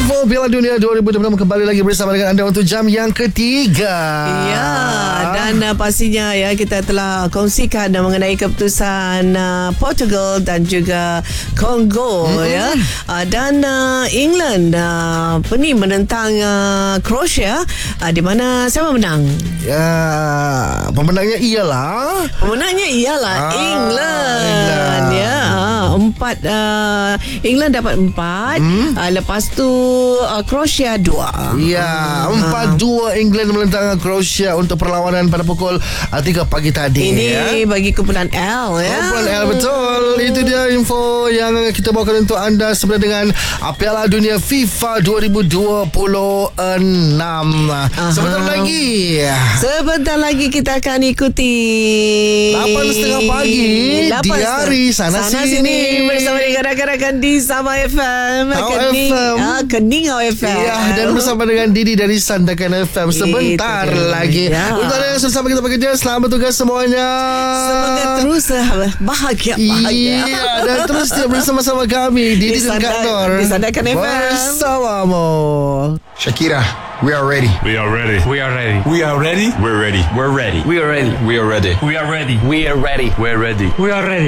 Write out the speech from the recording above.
Info Piala Dunia 2026 kembali lagi bersama dengan anda untuk jam yang ketiga. Ya, dan pastinya ya kita telah kongsikan mengenai keputusan Portugal dan juga Kongo ya. Dan England menentang Croatia, di mana siapa menang? Ya, pemenangnya ialah England. Ya, England dapat 4. Lepas tu Croatia 2. Ya, 4-2 England menentang Croatia untuk perlawanan pada pukul 3 pagi tadi. Ini bagi kumpulan L ya. Kumpulan L, betul. Itu dia info yang kita bawakan untuk anda sebenarnya dengan Piala Dunia FIFA 2026. Sebentar lagi kita akan ikuti 8.30 pagi di hari sana sini bersama dengan rakan-rakan di Sama FM, Keningau FM. Ya, dan bersama dengan Didi dari Sandakan FM sebentar lagi. Untuk anda yang bersama kita bekerja, selamat bertugas semuanya. Semoga terus bahagia. Iya, dan terus bersama-sama kami Didi dan Kak Nur di Sandakan FM bersamamu. Shakira, we are ready. We are ready. We are ready. We are ready. We're ready. We're ready. We are ready. We are ready. We are ready. We are ready. We're ready. We are ready.